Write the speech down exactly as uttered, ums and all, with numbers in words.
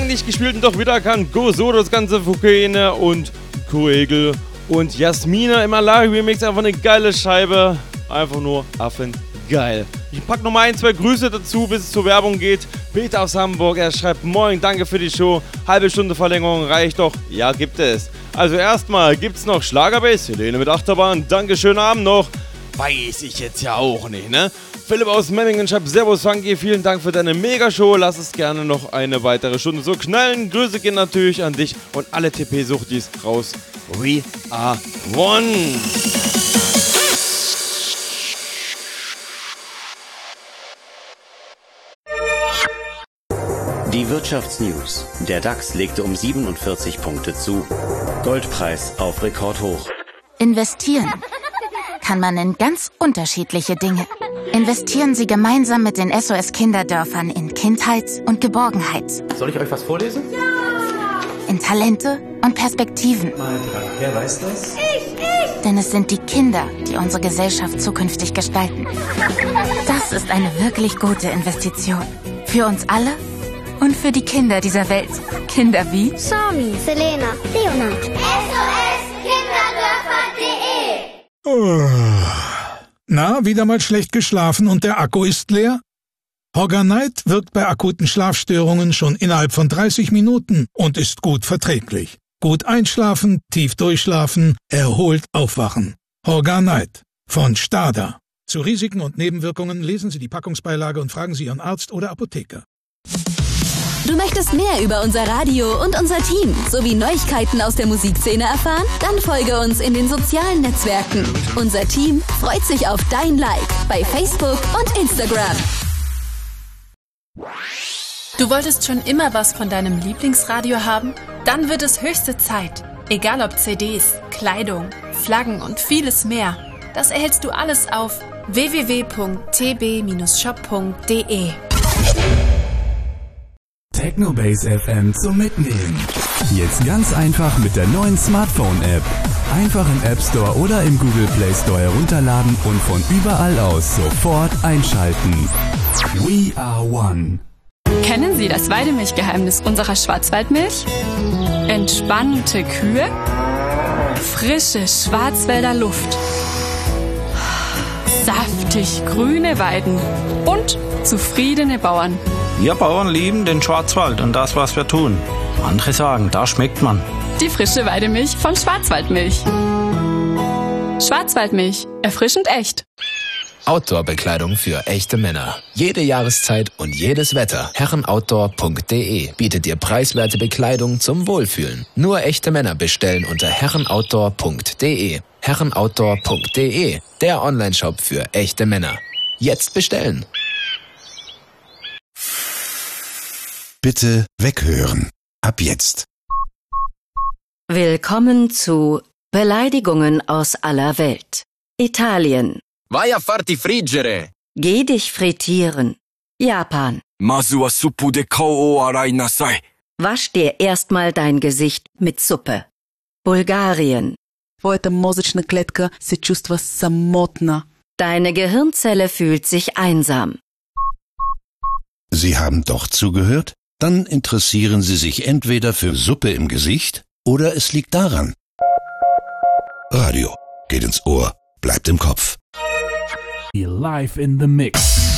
nicht gespielt und doch wiedererkannt. Go Solo, das ganze Fukene und Koegel und Jasmina im Alari-Remix. Einfach eine geile Scheibe. Einfach nur affengeil. Ich pack nochmal ein, zwei Grüße dazu, bis es zur Werbung geht. Peter aus Hamburg, er schreibt: Moin, danke für die Show. Halbe Stunde Verlängerung reicht doch. Ja, gibt es. Also erstmal gibt's noch Schlagerbass. Helene mit Achterbahn. Dankeschön, Abend noch. Weiß ich jetzt ja auch nicht, ne? Philipp aus Memmingen schreibt: Servus Funky, vielen Dank für deine Mega-Show. Lass es gerne noch eine weitere Stunde so knallen. Grüße gehen natürlich an dich und alle T P-Suchtis raus. We are one. Die Wirtschaftsnews. Der DAX legte um siebenundvierzig Punkte zu. Goldpreis auf Rekordhoch. Investieren kann man in ganz unterschiedliche Dinge. Investieren Sie gemeinsam mit den S O S-Kinderdörfern in Kindheit und Geborgenheit. Soll ich euch was vorlesen? Ja! In Talente und Perspektiven. Mal dran. Wer weiß das? Ich, ich! Denn es sind die Kinder, die unsere Gesellschaft zukünftig gestalten. Das ist eine wirklich gute Investition. Für uns alle und für die Kinder dieser Welt. Kinder wie Sami, Selena, Leonard. S O S Kinderdörfer punkt de. Na, wieder mal schlecht geschlafen und der Akku ist leer? Horganite wirkt bei akuten Schlafstörungen schon innerhalb von dreißig Minuten und ist gut verträglich. Gut einschlafen, tief durchschlafen, erholt aufwachen. Horganite von Stada. Zu Risiken und Nebenwirkungen lesen Sie die Packungsbeilage und fragen Sie Ihren Arzt oder Apotheker. Du möchtest mehr über unser Radio und unser Team sowie Neuigkeiten aus der Musikszene erfahren? Dann folge uns in den sozialen Netzwerken. Unser Team freut sich auf dein Like bei Facebook und Instagram. Du wolltest schon immer was von deinem Lieblingsradio haben? Dann wird es höchste Zeit. Egal ob C Ds, Kleidung, Flaggen und vieles mehr. Das erhältst du alles auf w w w punkt t b shop punkt de. Technobase F M zum Mitnehmen. Jetzt ganz einfach mit der neuen Smartphone-App. Einfach im App Store oder im Google Play Store herunterladen und von überall aus sofort einschalten. We are one. Kennen Sie das Weidemilchgeheimnis unserer Schwarzwaldmilch? Entspannte Kühe, frische Schwarzwälder Luft, saftig grüne Weiden und zufriedene Bauern. Wir Bauern lieben den Schwarzwald und das, was wir tun. Andere sagen, da schmeckt man. Die frische Weidemilch von Schwarzwaldmilch. Schwarzwaldmilch, erfrischend echt. Outdoor-Bekleidung für echte Männer. Jede Jahreszeit und jedes Wetter. herrenoutdoor punkt de bietet dir preiswerte Bekleidung zum Wohlfühlen. Nur echte Männer bestellen unter herrenoutdoor punkt de. herrenoutdoor punkt de, der Onlineshop für echte Männer. Jetzt bestellen. Bitte weghören. Ab jetzt. Willkommen zu Beleidigungen aus aller Welt. Italien. Vai a farti friggere. Geh dich frittieren. Japan. Masu wa suppu de kao o arai nasai. Wasch dir erstmal dein Gesicht mit Suppe. Bulgarien. Твоята мозъчна клетка се чувства самотна. Deine Gehirnzelle fühlt sich einsam. Sie haben doch zugehört? Dann interessieren Sie sich entweder für Suppe im Gesicht oder es liegt daran. Radio geht ins Ohr, bleibt im Kopf. Live in the Mix.